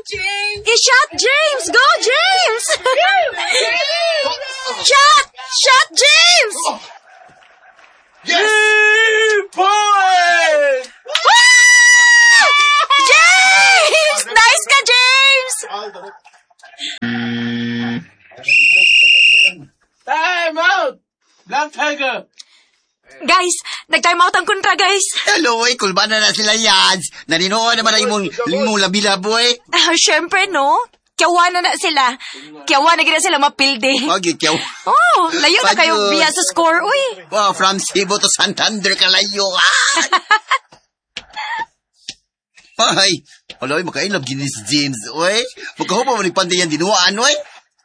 James! I-shot, James! Go, James! James! Shot, James! Yes! Point! James! Nice ka, James! Time out! Black Tiger! Guys, nag-time out ang kontra, guys. Hello, kulba na sila yads. Naninoon naman ang imong labi-labo, boy. Syempre, no? Kiyawa na sila. Kiyawa na gina sila mapilde. Okay, kiyaw. Oh, layo na kayo biya sa score, uy. Wow, from Cebu to Santander ka layo, Ay, aloy, makailab gini si James, oy. Magkahupa mo nagpanday yan dinuaan, oy.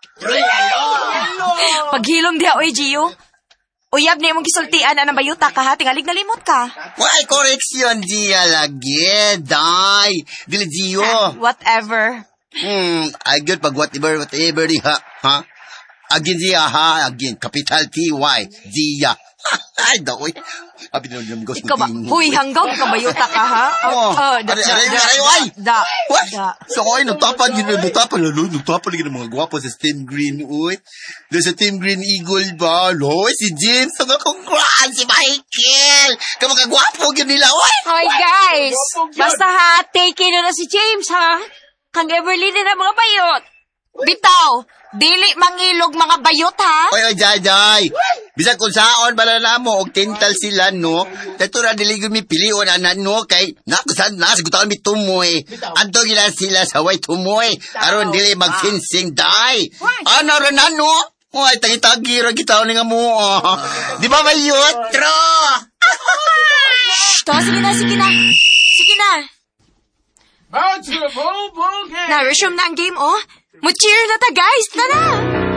Paghilom diha, oy, Gio. Uyab na imong gisultian na ng bayuta ka, ha? Tingalig na limot ka. Why, correction, Gia, lagi. Die. Dili, Gio. Whatever. I get pag whatever, di ha? Again, Gia, ha? Again, capital T-Y, Gia. Ay, da, oy. Abi na naman gusto Ikaw ba? Huy, hanggang ka bayuta ka, ha? Da. So, oy, nagtapan lagi ng mga gwapo sa Team Green, oy. Doon sa Team Green Eagle ba? Loy, si James, ang congrats, si Michael. Kamang gwapo yun nila, oy. Hoy, guys. Basta ha, take it na si James, ha? Kang Everly na mga bayot. Bitaw, dili mangilog mga bayot, ha? Oy, Jay. Bisag kung saon, balala mo, og tintal sila, no? Dato na dili gumi pilion, anan, no? Kay, nasigutaan mi tumoy. Anto gila sila sa way tumoy. Aron dili magsinsing, day. Ano, ranan, no? Oy, tagi-tagi, kita ni nga mo, Di ba bayot? Tro! Shh, sige na. Bounce to the ball game! Na-resume na ang game, oh. Mo-cheer na ta, guys. Tara!